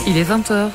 Il est 20h.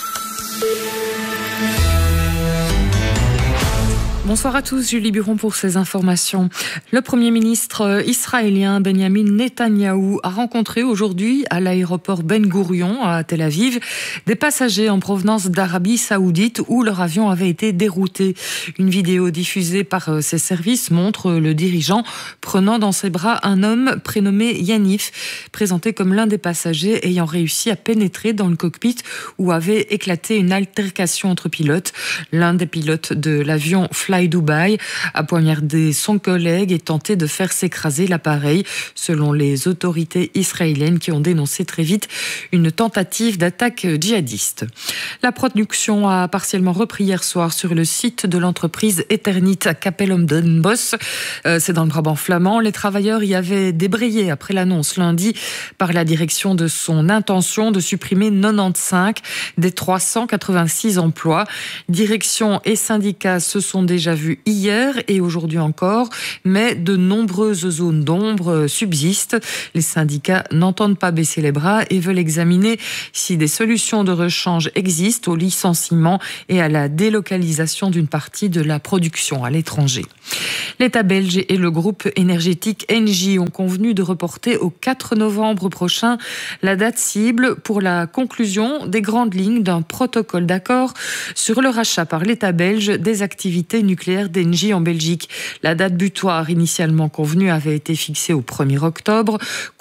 Bonsoir à tous, Julie Buron pour ces informations. Le Premier ministre israélien Benjamin Netanyahou a rencontré aujourd'hui à l'aéroport Ben Gourion à Tel Aviv des passagers en provenance d'Arabie Saoudite où leur avion avait été dérouté. Une vidéo diffusée par ses services montre le dirigeant prenant dans ses bras un homme prénommé Yanif, présenté comme l'un des passagers ayant réussi à pénétrer dans le cockpit où avait éclaté une altercation entre pilotes. L'un des pilotes de l'avion Fly Dubai a poignardé son collègue et tenté de faire s'écraser l'appareil, selon les autorités israéliennes qui ont dénoncé très vite une tentative d'attaque djihadiste. La production a partiellement repris hier soir sur le site de l'entreprise Eternit à Capelle om den Bosch. C'est dans le Brabant flamand. Les travailleurs y avaient débrayé après l'annonce lundi par la direction de son intention de supprimer 95 des 386 emplois. Direction et syndicats se sont déjà vus hier et aujourd'hui encore, mais de nombreuses zones d'ombre subsistent. Les syndicats n'entendent pas baisser les bras et veulent examiner si des solutions de rechange existent au licenciement et à la délocalisation d'une partie de la production à l'étranger. L'État belge et le groupe énergétique Engie ont convenu de reporter au 4 novembre prochain la date cible pour la conclusion des grandes lignes d'un protocole d'accord sur le rachat par l'État belge des activités nucléaires d'Engie en Belgique. La date butoir initialement convenue avait été fixée au 1er octobre.